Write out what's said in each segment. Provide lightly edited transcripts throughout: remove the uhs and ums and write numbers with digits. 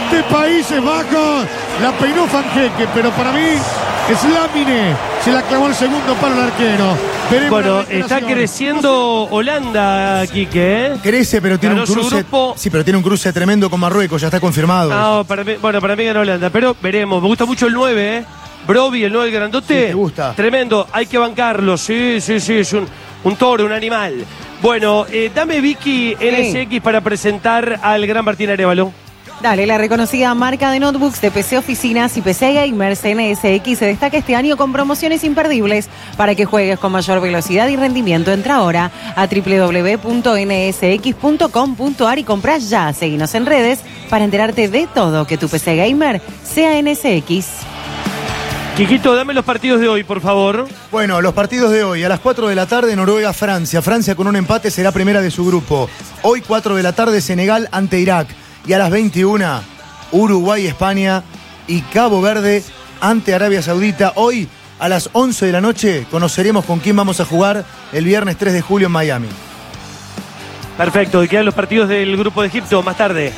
de Países Bajos. La peinó Fanjeque, pero para mí es Lamine. Se la clavó el segundo palo al arquero. Veremos. Bueno, está creciendo Holanda, Quique, ¿eh? Crece, pero tiene Ganó un cruce. su grupo. Sí, pero tiene un cruce tremendo con Marruecos, ya está confirmado. No, para mí ganó Holanda, pero veremos. Me gusta mucho el 9, ¿eh? Broby, el 9, el grandote. Sí, te gusta. Tremendo, hay que bancarlo. Sí, es un toro, un animal. Bueno, dame Vicky NSX para presentar al gran Martín Arévalo. Dale, la reconocida marca de notebooks de PC Oficinas y PC Gamers NSX se destaca este año con promociones imperdibles para que juegues con mayor velocidad y rendimiento. Entra ahora a www.nsx.com.ar y compra ya. Seguinos en redes para enterarte de todo, que tu PC Gamer sea NSX. Quiquito, dame los partidos de hoy, por favor. Bueno, los partidos de hoy. A las 4 de la tarde, Noruega-Francia. Francia con un empate será primera de su grupo. Hoy, 4 de la tarde, Senegal ante Irak. Y a las 21, Uruguay-España y Cabo Verde ante Arabia Saudita. Hoy, a las 11 de la noche, conoceremos con quién vamos a jugar el viernes 3 de julio en Miami. Perfecto, y quedan los partidos del grupo de Egipto más tarde.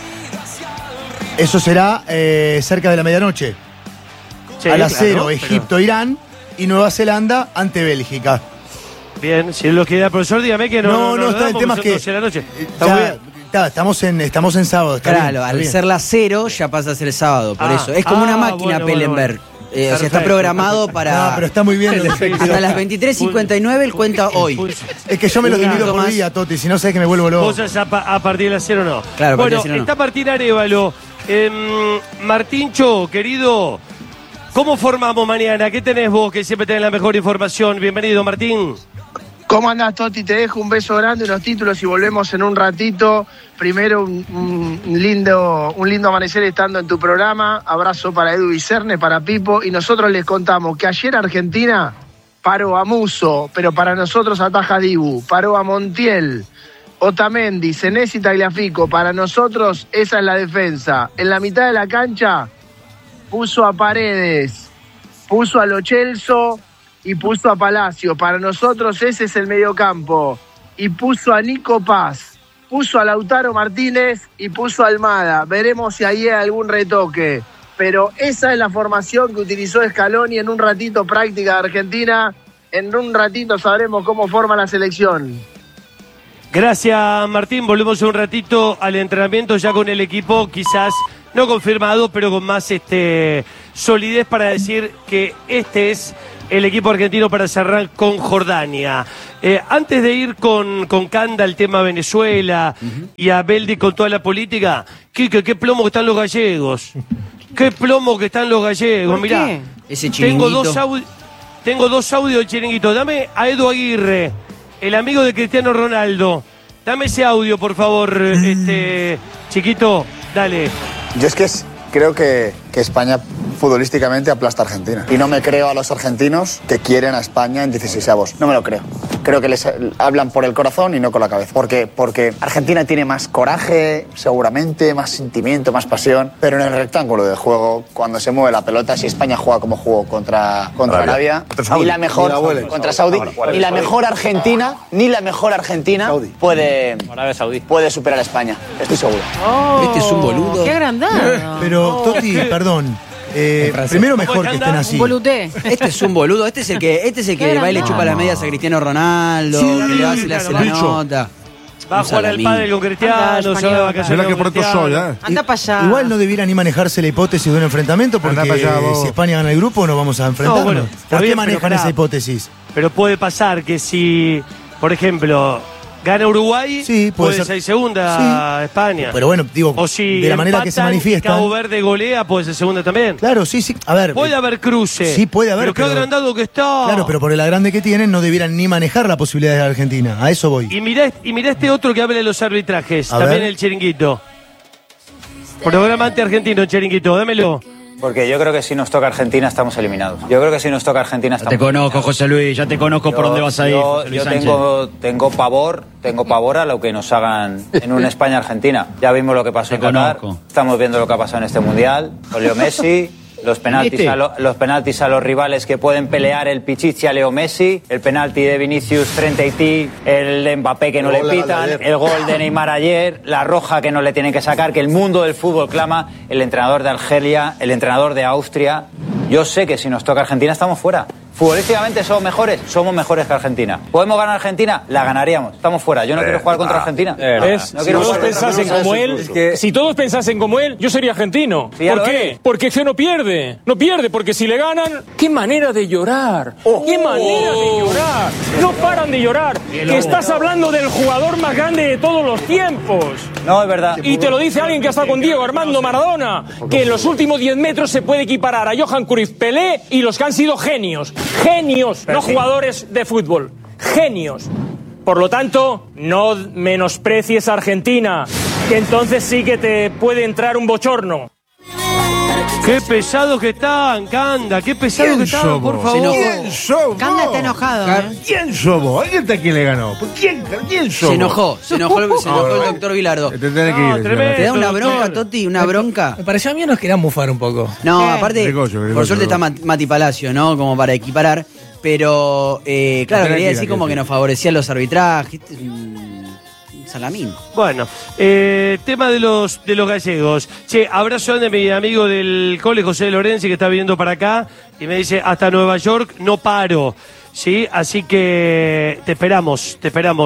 Eso será cerca de la medianoche. Sí, a las claro, 0, pero- Egipto-Irán y Nueva Zelanda ante Bélgica. Bien, si lo queda el profesor, dígame que no está el tema es que de la noche. Está ya, muy bien. estamos en sábado. Está Claro, bien, está al bien. ser la 0 ya pasa a ser el sábado, por eso. Es como una máquina bueno, Pellenberg. bueno. O sea, está Perfecto, programado No, para... pero está muy bien. Hasta las 23:59 él cuenta hoy. Es que yo me lo divido por más. día, Toti, si no sabes que me vuelvo loco. Vos ya a partir de las 0 no. Claro, a partir bueno, de 0 no. está Martín Arévalo. Martíncho, querido, ¿cómo formamos mañana? ¿Qué tenés vos que siempre tenés la mejor información? Bienvenido, Martín. ¿Cómo andás, Toti? Te dejo un beso grande, unos títulos y volvemos en un ratito. Primero, un lindo amanecer estando en tu programa. Abrazo para Edu Vicerne, para Pipo. Y nosotros les contamos que ayer Argentina paró a Muso, pero para nosotros ataja Dibu. Paró a Montiel, Otamendi, Senesi y Tagliafico. Para nosotros esa es la defensa. En la mitad de la cancha puso a Paredes, puso a Lo Celso y puso a Palacio. Para nosotros ese es el mediocampo. Y puso a Nico Paz, puso a Lautaro Martínez y puso a Almada. Veremos si ahí hay algún retoque. Pero esa es la formación que utilizó Scaloni en un ratito práctica de Argentina. En un ratito sabremos cómo forma la selección. Gracias, Martín. Volvemos un ratito al entrenamiento ya con el equipo, quizás no confirmado, pero con más solidez para decir que este es el equipo argentino para cerrar con Jordania. Antes de ir con Canda el tema Venezuela y a Beldi con toda la política, Quique, qué plomo que están los gallegos. Qué plomo que están los gallegos. ¿Por Mirá, qué? Ese tengo chiringuito. tengo dos audios de chiringuito. Dame a Edu Aguirre, el amigo de Cristiano Ronaldo. Dame ese audio, por favor, chiquito. Dale. Yo es que creo que España futbolísticamente aplasta a Argentina. Y no me creo a los argentinos que quieren a España en 16avos. No me lo creo. Creo que les hablan por el corazón y no con la cabeza. Porque Argentina tiene más coraje, seguramente, más sentimiento, más pasión. Pero en el rectángulo de juego, cuando se mueve la pelota, si España juega como jugó contra Arabia, ni la mejor contra Saudi, ni la mejor Argentina puede superar a España. Estoy seguro. Este es un boludo. ¡Qué agrandado! Pero, Toti, perdón. Primero mejor que estén así. Voluté. Este es un boludo. Este es el que va y le chupa las medias a Cristiano Ronaldo, que le hace la nota. Va a jugar al pádel con Cristiano, Anda, se va de español. vacaciones con Cristiano. Anda para allá. Igual no debiera ni manejarse la hipótesis de un enfrentamiento porque Anda para allá, vos. si España gana el grupo no vamos a enfrentarnos. No, bueno, está ¿Por qué bien, manejan pero pará. esa hipótesis? Pero puede pasar que si, por ejemplo, gana Uruguay, Sí, puede ser ser. segunda España. Pero bueno, digo, O si de la manera que se empatan y manifiestan. Cabo Verde golea, puede ser segunda también. Claro, sí. A ver. Puede haber cruce. Sí, puede haber, Pero qué pero- agrandado que está. Claro, pero por el agrande que tienen no debieran ni manejar la posibilidad de Argentina. A eso voy. Y mirá este otro que habla de los arbitrajes. A También ver. el chiringuito. Programa anti-argentino, chiringuito. Dámelo. Porque yo creo que si nos toca Argentina estamos eliminados. Yo creo que si nos toca Argentina Ya estamos te conozco, José Luis, ya te conozco por dónde vas a ir. José Luis Yo Sánchez. tengo pavor a lo que nos hagan en una España-Argentina. Ya vimos lo que pasó Te en Qatar, conozco. estamos viendo lo que ha pasado en este Mundial, con Leo Messi, los penaltis a los rivales que pueden pelear, el Pichichi a Leo Messi, el penalti de Vinicius frente a Haití, el de Mbappé que no le pitan, el gol de Neymar ayer, la roja que no le tienen que sacar, que el mundo del fútbol clama, el entrenador de Argelia, el entrenador de Austria. Yo sé que si nos toca Argentina estamos fuera. Futbolísticamente somos mejores que Argentina. ¿Podemos ganar a Argentina? La ganaríamos. Estamos fuera. Yo no quiero jugar contra Argentina. Si todos pensasen como él, yo sería argentino. Sí, ¿Por qué? Porque no pierde. No pierde, porque si le ganan, ¡qué manera de llorar! ¡Qué manera de llorar! No paran de llorar. Que estás hablando del jugador más grande de todos los tiempos. No, es verdad. Y te lo dice alguien que ha estado con Diego Armando Maradona, que en los últimos 10 metros se puede equiparar a Johan Cruyff, Pelé y los que han sido genios. Genios, no jugadores de fútbol. Genios. Por lo tanto, no menosprecies a Argentina, que entonces sí que te puede entrar un bochorno. Qué pesado que están, Canda, qué pesado que están, por favor. ¿Quién somos? Canda está enojado. ¿Quién somos? ¿Alguien está quién le ganó? ¿Quién somos? Se enojó el doctor Bilardo. Te tenés que ir. ¿Te da una bronca, Totti? ¿Una bronca? Me pareció a mí nos querían mufar un poco. No, aparte, por suerte está Mati Palacio, ¿no? Como para equiparar. Pero, claro, quería decir como que nos favorecían los arbitrajes. Salamín. Bueno, tema de los gallegos. Che, abrazo de mi amigo del cole, José Lorenzi, que está viniendo para acá y me dice, hasta Nueva York no paro. Sí, así que te esperamos,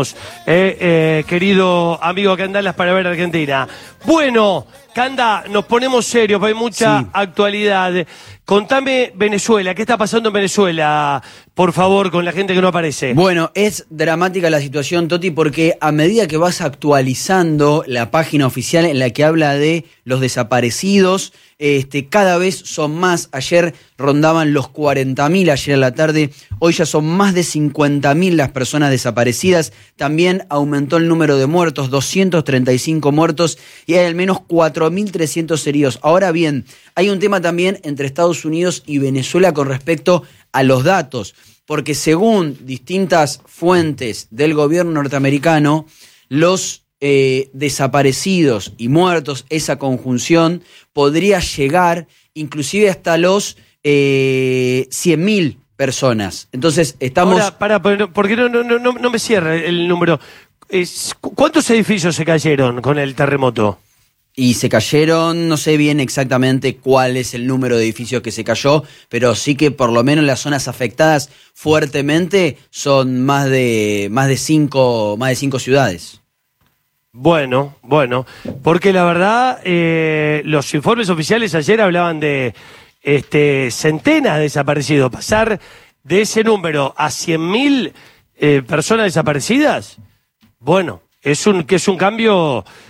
querido amigo Candalas, para ver Argentina. Bueno, Canda, nos ponemos serios, hay mucha actualidad. Contame Venezuela, ¿qué está pasando en Venezuela? Por favor, con la gente que no aparece. Bueno, es dramática la situación, Toti, porque a medida que vas actualizando la página oficial en la que habla de los desaparecidos, cada vez son más. Ayer rondaban los 40.000 ayer a la tarde, hoy ya son más de 50.000 las personas desaparecidas. También aumentó el número de muertos, 235 muertos y hay al menos 4.300 heridos. Ahora bien, hay un tema también entre Estados Unidos y Venezuela con respecto a los datos, porque según distintas fuentes del gobierno norteamericano, los desaparecidos y muertos, esa conjunción podría llegar inclusive hasta los 100.000 personas. Entonces estamos... Ahora, ¿por qué no me cierra el número? ¿Cuántos edificios se cayeron con el terremoto? Y se cayeron, no sé bien exactamente cuál es el número de edificios que se cayó, pero sí que por lo menos las zonas afectadas fuertemente son más de 5 ciudades. Bueno, porque la verdad, los informes oficiales ayer hablaban de centenas de desaparecidos. Pasar de ese número a 100.000 personas desaparecidas, bueno, es un cambio